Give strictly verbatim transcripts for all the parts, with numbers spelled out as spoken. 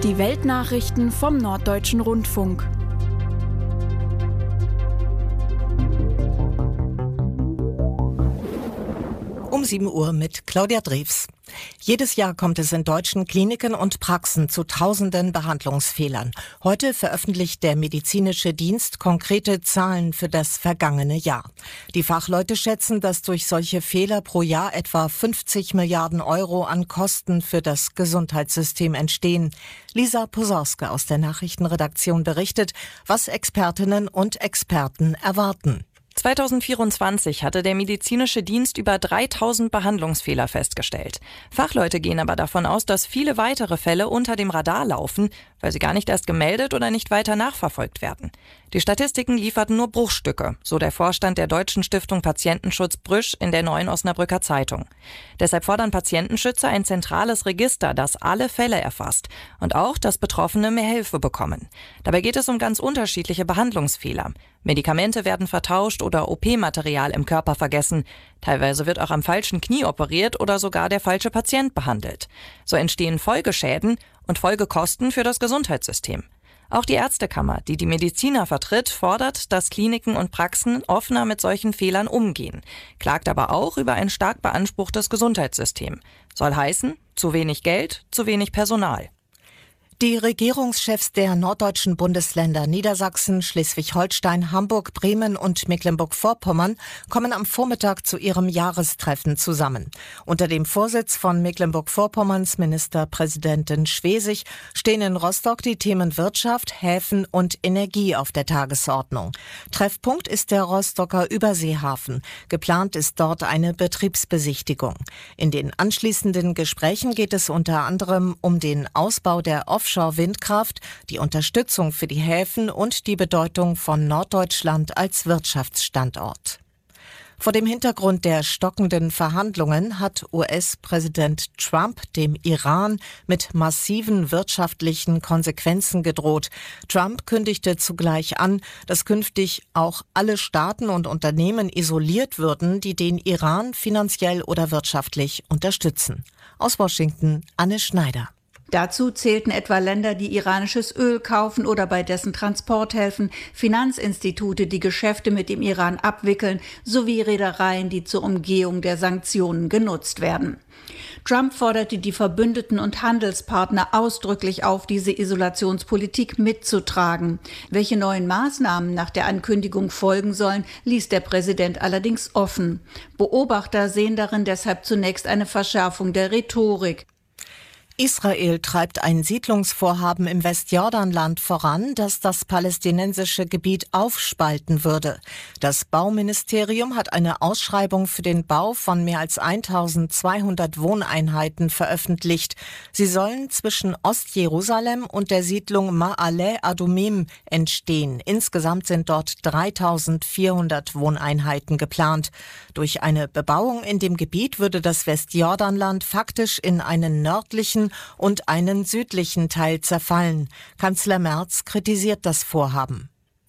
Die Weltnachrichten vom Norddeutschen Rundfunk. Um sieben Uhr mit Claudia Drews. Jedes Jahr kommt es in deutschen Kliniken und Praxen zu tausenden Behandlungsfehlern. Heute veröffentlicht der medizinische Dienst konkrete Zahlen für das vergangene Jahr. Die Fachleute schätzen, dass durch solche Fehler pro Jahr etwa fünfzig Milliarden Euro an Kosten für das Gesundheitssystem entstehen. Lisa Posauske aus der Nachrichtenredaktion berichtet, was Expertinnen und Experten erwarten. zweitausendvierundzwanzig hatte der medizinische Dienst über dreitausend Behandlungsfehler festgestellt. Fachleute gehen aber davon aus, dass viele weitere Fälle unter dem Radar laufen, weil sie gar nicht erst gemeldet oder nicht weiter nachverfolgt werden. Die Statistiken lieferten nur Bruchstücke, so der Vorstand der Deutschen Stiftung Patientenschutz Brüsch in der Neuen Osnabrücker Zeitung. Deshalb fordern Patientenschützer ein zentrales Register, das alle Fälle erfasst und auch, dass Betroffene mehr Hilfe bekommen. Dabei geht es um ganz unterschiedliche Behandlungsfehler. Medikamente werden vertauscht oder O P-Material im Körper vergessen. Teilweise wird auch am falschen Knie operiert oder sogar der falsche Patient behandelt. So entstehen Folgeschäden und Folgekosten für das Gesundheitssystem. Auch die Ärztekammer, die die Mediziner vertritt, fordert, dass Kliniken und Praxen offener mit solchen Fehlern umgehen, klagt aber auch über ein stark beanspruchtes Gesundheitssystem. Soll heißen, zu wenig Geld, zu wenig Personal. Die Regierungschefs der norddeutschen Bundesländer Niedersachsen, Schleswig-Holstein, Hamburg, Bremen und Mecklenburg-Vorpommern kommen am Vormittag zu ihrem Jahrestreffen zusammen. Unter dem Vorsitz von Mecklenburg-Vorpommerns Ministerpräsidentin Schwesig stehen in Rostock die Themen Wirtschaft, Häfen und Energie auf der Tagesordnung. Treffpunkt ist der Rostocker Überseehafen. Geplant ist dort eine Betriebsbesichtigung. In den anschließenden Gesprächen geht es unter anderem um den Ausbau der Offshore Offshore-Windkraft, die Unterstützung für die Häfen und die Bedeutung von Norddeutschland als Wirtschaftsstandort. Vor dem Hintergrund der stockenden Verhandlungen hat U S-Präsident Trump dem Iran mit massiven wirtschaftlichen Konsequenzen gedroht. Trump kündigte zugleich an, dass künftig auch alle Staaten und Unternehmen isoliert würden, die den Iran finanziell oder wirtschaftlich unterstützen. Aus Washington, Anne Schneider. Dazu zählten etwa Länder, die iranisches Öl kaufen oder bei dessen Transport helfen, Finanzinstitute, die Geschäfte mit dem Iran abwickeln, sowie Reedereien, die zur Umgehung der Sanktionen genutzt werden. Trump forderte die Verbündeten und Handelspartner ausdrücklich auf, diese Isolationspolitik mitzutragen. Welche neuen Maßnahmen nach der Ankündigung folgen sollen, ließ der Präsident allerdings offen. Beobachter sehen darin deshalb zunächst eine Verschärfung der Rhetorik. Israel treibt ein Siedlungsvorhaben im Westjordanland voran, das das palästinensische Gebiet aufspalten würde. Das Bauministerium hat eine Ausschreibung für den Bau von mehr als eintausendzweihundert Wohneinheiten veröffentlicht. Sie sollen zwischen Ostjerusalem und der Siedlung Ma'ale Adumim entstehen. Insgesamt sind dort dreitausendvierhundert Wohneinheiten geplant. Durch eine Bebauung in dem Gebiet würde das Westjordanland faktisch in einen nördlichen und einen südlichen Teil zerfallen. Kanzler Merz kritisiert das Vorhaben.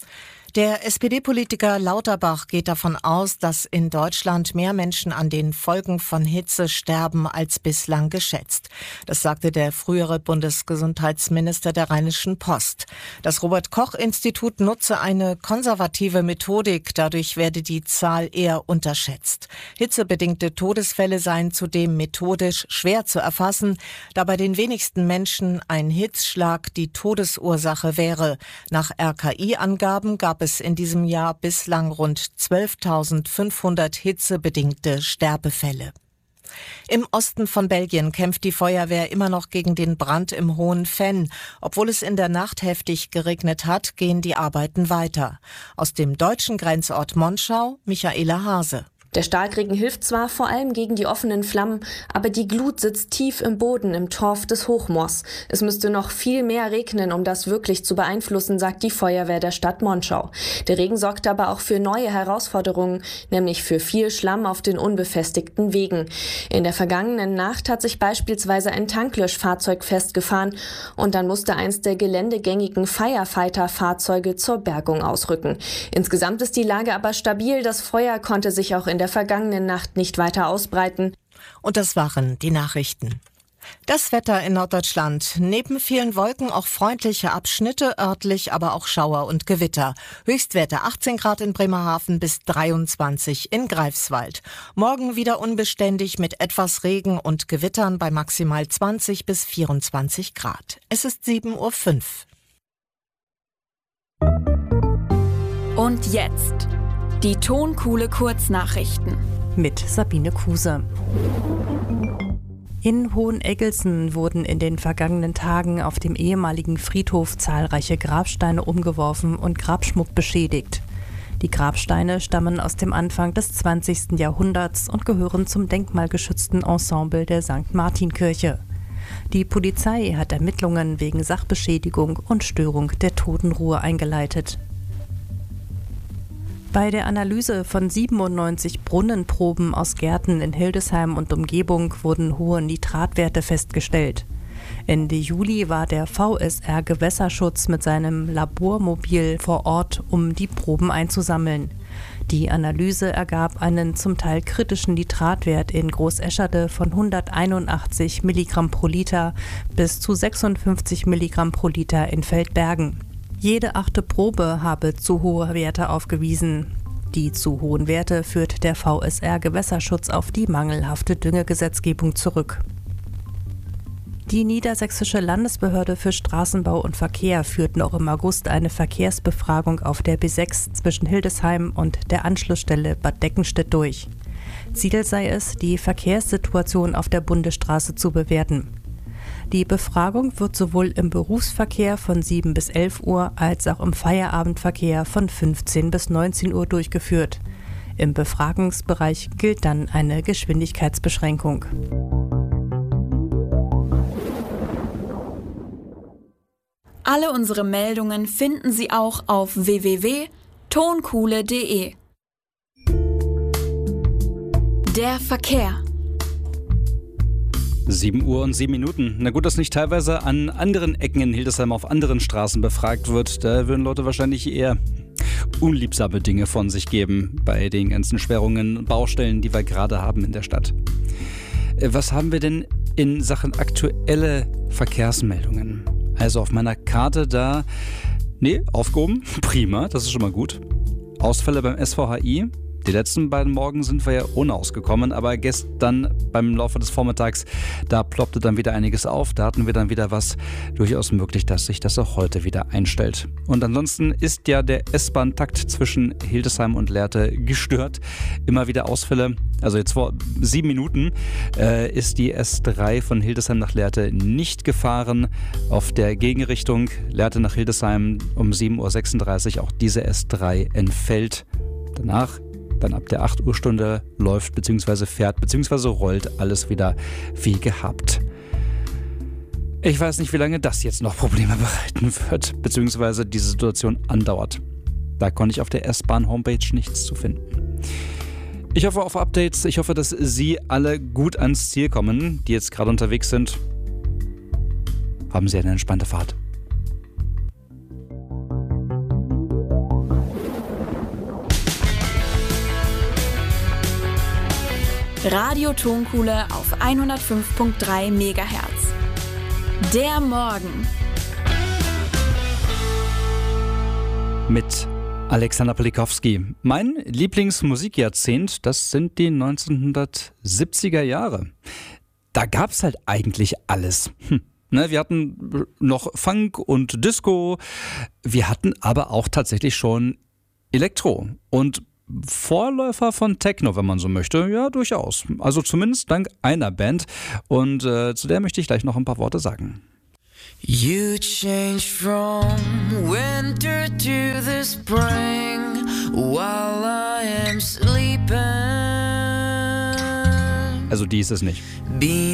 Der S P D-Politiker Lauterbach geht davon aus, dass in Deutschland mehr Menschen an den Folgen von Hitze sterben als bislang geschätzt. Das sagte der frühere Bundesgesundheitsminister der Rheinischen Post. Das Robert-Koch-Institut nutze eine konservative Methodik, dadurch werde die Zahl eher unterschätzt. Hitzebedingte Todesfälle seien zudem methodisch schwer zu erfassen, da bei den wenigsten Menschen ein Hitzschlag die Todesursache wäre. Nach R K I-Angaben gab es in diesem Jahr bislang rund zwölftausendfünfhundert hitzebedingte Sterbefälle. Im Osten von Belgien kämpft die Feuerwehr immer noch gegen den Brand im Hohen Venn. Obwohl es in der Nacht heftig geregnet hat, gehen die Arbeiten weiter. Aus dem deutschen Grenzort Monschau, Michaela Hase. Der Starkregen hilft zwar vor allem gegen die offenen Flammen, aber die Glut sitzt tief im Boden im Torf des Hochmoors. Es müsste noch viel mehr regnen, um das wirklich zu beeinflussen, sagt die Feuerwehr der Stadt Monschau. Der Regen sorgt aber auch für neue Herausforderungen, nämlich für viel Schlamm auf den unbefestigten Wegen. In der vergangenen Nacht hat sich beispielsweise ein Tanklöschfahrzeug festgefahren und dann musste eins der geländegängigen Firefighter-Fahrzeuge zur Bergung ausrücken. Insgesamt ist die Lage aber stabil. Das Feuer konnte sich auch in der vergangenen Nacht nicht weiter ausbreiten. Und das waren die Nachrichten. Das Wetter in Norddeutschland. Neben vielen Wolken auch freundliche Abschnitte, örtlich aber auch Schauer und Gewitter. Höchstwerte achtzehn Grad in Bremerhaven bis dreiundzwanzig in Greifswald. Morgen wieder unbeständig mit etwas Regen und Gewittern bei maximal zwanzig bis vierundzwanzig Grad. Es ist sieben Uhr fünf. Und jetzt die Tonkuhle Kurznachrichten mit Sabine Kuse. In Hoheneggelsen wurden in den vergangenen Tagen auf dem ehemaligen Friedhof zahlreiche Grabsteine umgeworfen und Grabschmuck beschädigt. Die Grabsteine stammen aus dem Anfang des zwanzigsten Jahrhunderts und gehören zum denkmalgeschützten Ensemble der Sankt Martin-Kirche. Die Polizei hat Ermittlungen wegen Sachbeschädigung und Störung der Totenruhe eingeleitet. Bei der Analyse von siebenundneunzig Brunnenproben aus Gärten in Hildesheim und Umgebung wurden hohe Nitratwerte festgestellt. Ende Juli war der V S R Gewässerschutz mit seinem Labormobil vor Ort, um die Proben einzusammeln. Die Analyse ergab einen zum Teil kritischen Nitratwert in Großescherde von hunderteinundachtzig Milligramm pro Liter bis zu sechsundfünfzig Milligramm pro Liter in Feldbergen. Jede achte Probe habe zu hohe Werte aufgewiesen. Die zu hohen Werte führt der V S R Gewässerschutz auf die mangelhafte Düngegesetzgebung zurück. Die Niedersächsische Landesbehörde für Straßenbau und Verkehr führt noch im August eine Verkehrsbefragung auf der B sechs zwischen Hildesheim und der Anschlussstelle Bad Deckenstedt durch. Ziel sei es, die Verkehrssituation auf der Bundesstraße zu bewerten. Die Befragung wird sowohl im Berufsverkehr von sieben bis elf Uhr als auch im Feierabendverkehr von fünfzehn bis neunzehn Uhr durchgeführt. Im Befragungsbereich gilt dann eine Geschwindigkeitsbeschränkung. Alle unsere Meldungen finden Sie auch auf w w w punkt tonkuhle punkt de. Der Verkehr. sieben Uhr und sieben Minuten. Na gut, dass nicht teilweise an anderen Ecken in Hildesheim auf anderen Straßen befragt wird. Da würden Leute wahrscheinlich eher unliebsame Dinge von sich geben bei den ganzen Sperrungen und Baustellen, die wir gerade haben in der Stadt. Was haben wir denn in Sachen aktuelle Verkehrsmeldungen? Also auf meiner Karte da, nee, aufgehoben, prima, das ist schon mal gut. Ausfälle beim S V H I. Die letzten beiden Morgen sind wir ja ohne ausgekommen, aber gestern beim Laufe des Vormittags, da ploppte dann wieder einiges auf, da hatten wir dann wieder was. Durchaus möglich, dass sich das auch heute wieder einstellt. Und ansonsten ist ja der S-Bahn-Takt zwischen Hildesheim und Lehrte gestört. Immer wieder Ausfälle. Also jetzt vor sieben Minuten äh, ist die S drei von Hildesheim nach Lehrte nicht gefahren. Auf der Gegenrichtung Lehrte nach Hildesheim um sieben Uhr sechsunddreißig auch diese S drei entfällt. Danach dann ab der acht Uhr Stunde läuft bzw. fährt bzw. rollt alles wieder wie gehabt. Ich weiß nicht, wie lange das jetzt noch Probleme bereiten wird, bzw. diese Situation andauert. Da konnte ich auf der S-Bahn-Homepage nichts zu finden. Ich hoffe auf Updates. Ich hoffe, dass Sie alle gut ans Ziel kommen, die jetzt gerade unterwegs sind. Haben Sie eine entspannte Fahrt. Radio Tonkuhle auf hundertfünf Komma drei Megahertz. Der Morgen. Mit Alexander Polikowski. Mein Lieblingsmusikjahrzehnt, das sind die neunzehnhundertsiebziger Jahre. Da gab's halt eigentlich alles. Hm. Ne, wir hatten noch Funk und Disco, wir hatten aber auch tatsächlich schon Elektro und Vorläufer von Techno, wenn man so möchte, ja, durchaus. Also zumindest dank einer Band. Und äh, zu der möchte ich gleich noch ein paar Worte sagen. You changed from winter to the spring while I am sleeping. Also die ist es nicht. Be